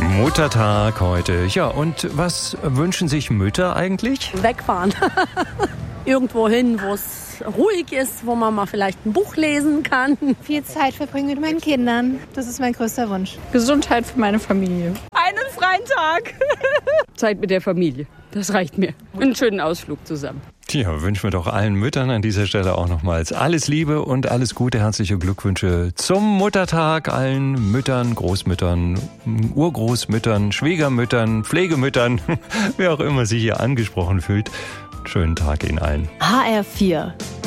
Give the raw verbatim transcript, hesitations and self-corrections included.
Muttertag heute. Ja, und was wünschen sich Mütter eigentlich? Wegfahren. Irgendwo hin, wo es ruhig ist, wo man mal vielleicht ein Buch lesen kann. Viel Zeit verbringen mit meinen Kindern. Das ist mein größter Wunsch. Gesundheit für meine Familie. Einen freien Tag. Zeit mit der Familie. Das reicht mir. Einen schönen Ausflug zusammen. Tja, wünschen wir doch allen Müttern an dieser Stelle auch nochmals alles Liebe und alles Gute, herzliche Glückwünsche zum Muttertag allen Müttern, Großmüttern, Urgroßmüttern, Schwiegermüttern, Pflegemüttern, wer auch immer sich hier angesprochen fühlt. Schönen Tag Ihnen allen. H R vier